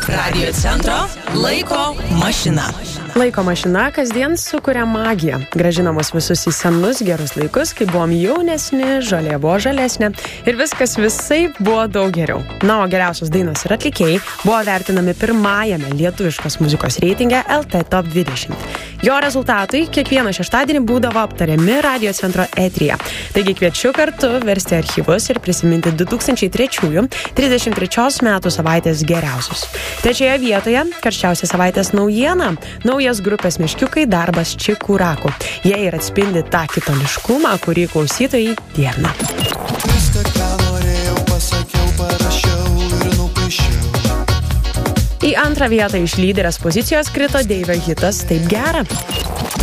Radio centro laiko mašina. Laiko mašina kasdien sukuria magiją. Gražinamos visus į senus gerus laikus, kai buvom jaunesni, žolė buvo žalesnė ir viskas visaip buvo daug geriau. Na, o geriausios dainos ir atlikėjai buvo vertinami pirmajame lietuviškos muzikos reitinge LT Top 20. Jo rezultatai kiekvieną šeštadienį būdavo aptariami Radio centro eteryje. Taigi kviečiu kartu versti archyvus ir prisiminti 2003 metų savaitės geriausius. Trečioje vietoje karščiausia savaitės naujiena – naujas grupės Meškiukai darbas Čikuraku. Jie ir atspindi tą kitoniškumą, kurį klausytojai dievina. Viską, ką norėjau, pasakiau, parašiau ir nupaišiau. Į antrą vietą iš lyderės pozicijos krito Deivio hitas Taip gera.